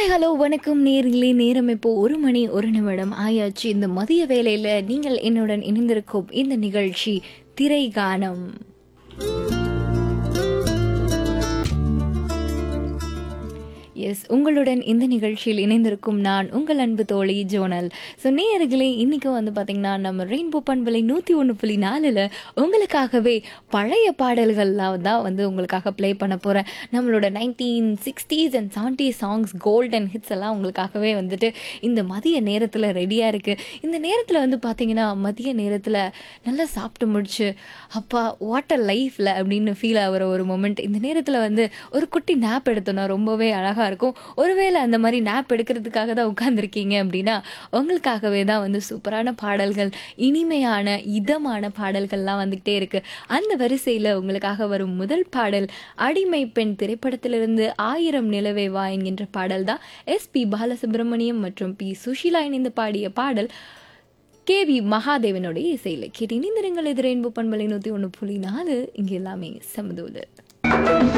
Hi hello வணக்கம் நேர்களே. நேரம் இப்போ 1 மணி 1 நிமிடம் ஆயாச்சு. இந்த மதிய வேளையில் நீங்கள் என்னுடன் இணைந்திருக்கும் இந்த நிகழ்ச்சி திரைகானம். எஸ், உங்களுடன் இந்த நிகழ்ச்சியில் இணைந்திருக்கும் நான் உங்கள் அன்பு தோழி ஜோனல். ஸோ நேயர்களே, இன்றைக்கி வந்து பார்த்திங்கன்னா நம்ம ரெயின்போ பண்பலை 101.4 உங்களுக்காகவே பழைய பாடல்கள்லாம் தான் வந்து உங்களுக்காக ப்ளே பண்ண போகிறேன். நம்மளோட 1960s and 70s songs golden hits எல்லாம் உங்களுக்காகவே வந்துட்டு இந்த மதிய நேரத்தில் ரெடியாக இருக்குது. இந்த நேரத்தில் வந்து பார்த்திங்கன்னா மதிய நேரத்தில் நல்லா சாப்பிட்டு முடிச்சு அப்பா வாட்டர் லைஃப்பில் அப்படின்னு ஃபீல் ஆகிற ஒரு மொமெண்ட். இந்த நேரத்தில் வந்து ஒரு குட்டி நேப் எடுத்தோன்னா ரொம்பவே அழகாக இருக்கும். ஒருவேளை அந்த மாதிரி நேப் எடுக்கிறதுக்காக தான் உட்காந்துருக்கீங்க அப்படின்னா உங்களுக்காகவே தான் வந்து சூப்பரான பாடல்கள், இனிமையான இதமான பாடல்கள்லாம் வந்துகிட்டே இருக்கு. அந்த வரிசையில் உங்களுக்காக வரும் முதல் பாடல் அடிமை பெண் திரைப்படத்திலிருந்து 1000 நிலவே வா என்கின்ற பாடல் தான். எஸ்பி பாலசுப்ரமணியம் மற்றும் பி சுஷீலா இணைந்து பாடிய பாடல். கேவி மகாதேவனுடைய இசையில் கேட்டு இணைந்திருங்கள். இது ரெயின்போ பண்பலை 101.4. இங்கே எல்லாமே சமதூது.